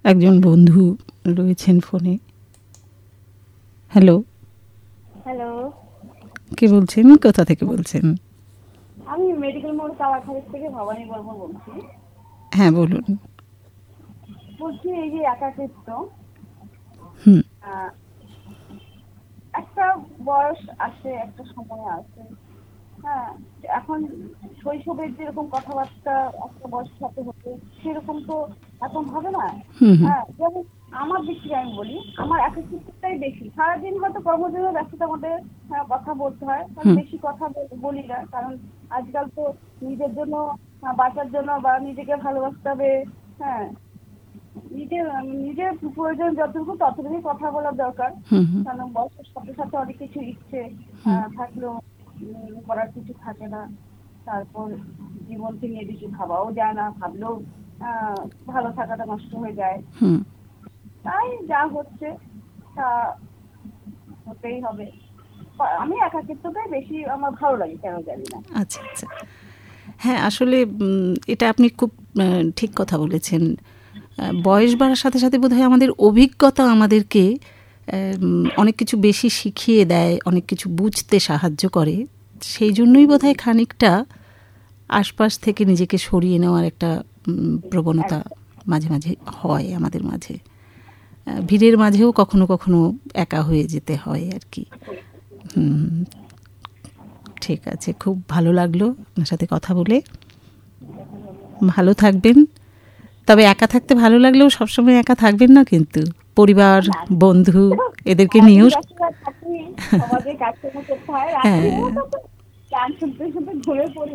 একজন বন্ধু রয়েছেন ফোনে। হ্যালো, হ্যালো, কে বলছেন, কোথা থেকে বলছেন? আমি মেডিকেল মোড় কালাখালী থেকে ভবানী বর্মন বলছি। হ্যাঁ বলুন। বলছি এই যে একাকিত্ব, হুম আহ, একটা বয়স আসে, একটা সময় আসে। হ্যাঁ, এখন শৈশবের যেরকম কথাবার্তা একটা বয়সের সাথে হতো সেরকম তো এখন হবে না। হুম হুম হ্যাঁ, যেমন আমার দিক থেকে আমি বলি, আমার একাকিত্বটাই বেশি। সারাদিন হয়তো কর্মজীবনে ব্যস্ততার মধ্যে কথা বলতে হয়, কারণ হুম বেশি কথা বলি না, কারণ আজকাল তো নিজের জন্য, বাঁচার জন্য বা নিজেকে ভালোবাসতে হবে। হ্যাঁ, নিজের নিজের প্রয়োজন যতটুকু ততটুকুই কথা বলার দরকার। হুম হুম কারণ বয়সের সাথে সাথে অনেক কিছু ইচ্ছে হুম থাকলেও করার কিছু থাকে না। তারপর জীবনকে নিয়ে বেশি ভাবাও যায় না, ভাবলেও আহ, ভালো থাকাটা নষ্ট হয়ে যায়। হুম। তাই যা হচ্ছে তা হতেই হবে। আমি একাকিত্বটাই বেশি আমার ভালো লাগে, কেন জানি না। আচ্ছা আচ্ছা, হ্যাঁ আসলে এটা আপনি খুব ঠিক কথা বলেছেন। বয়স বাড়ার সাথে সাথে বোধহয় আমাদের অভিজ্ঞতা আমাদেরকে অনেক কিছু বেশি শিখিয়ে দেয়, অনেক কিছু বুঝতে সাহায্য করে। সেই জন্যই বোধহয় খানিকটা আশপাশ থেকে নিজেকে সরিয়ে নেওয়ার একটা প্রবণতা একদম। মাঝে মাঝে হয় আমাদের মাঝে। ভিড়ের মাঝেও কখনো কখনো একা হয়ে যেতে হয় আর কি। হুম, ঠিক আছে, খুব ভালো লাগলো আপনার সাথে কথা বলে। ভালো থাকবেন। তবে একা থাকতে ভালো লাগলেও সবসময় একা থাকবেন না, কিন্তু পরিবার, বন্ধু এদেরকে সারাদিন নিয়েও। ব্যস্ততা থাকি, সমাজে কাজকর্ম করতে হয়, রাত্রি হ্যাঁ, তো গান শুনতে শুনতে ঘুরে পড়ি।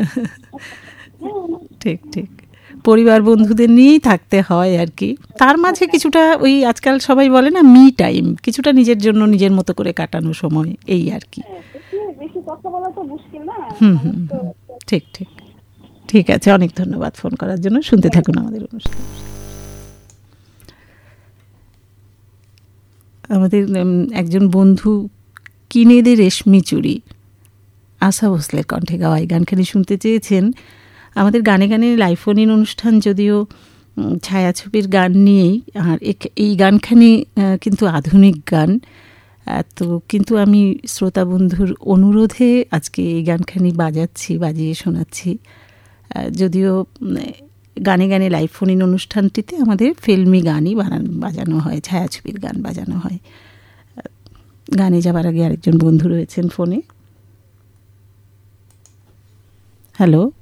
ঠিক ঠিক, পরিবার বন্ধুদের নিয়েই থাকতে হয় আর কি। তার মাঝে কিছুটা ওই আজকাল সবাই বলে না মি টাইম, কিছুটা নিজের জন্য নিজের মতো করে কাটানো সময়, এই আর কি। হ্যাঁ, বেশি বেশি কথা বলা তো মুশকিল না, হুম মানুষ হুম তো। হুম, ঠিক ঠিক। ঠিক আছে, অনেক ধন্যবাদ ফোন করার জন্য। শুনতে থাকুন আমাদের অনুষ্ঠান। আমাদের একজন বন্ধু কিনে দে রেশমি চুড়ি, আশা ভোসলের কণ্ঠে গাওয়া এই গানখানি শুনতে চেয়েছেন। আমাদের গানে গানে লাইভ ফোন ইন অনুষ্ঠান যদিও ছায়াছবির গান নিয়েই, আর এই গানখানি কিন্তু আধুনিক গান। তো কিন্তু আমি শ্রোতা বন্ধুর অনুরোধে আজকে এই গানখানি বাজিয়ে শোনাচ্ছি। যদিও গানে গানে লাইভ ফোন ইন অনুষ্ঠানটিতে আমাদের ফিল্মি গানই বাজানো হয়, ছায়াছবির গান বাজানো হয়। গানে যাবার আগে আরেকজন বন্ধু রয়েছেন ফোনে। হ্যালো।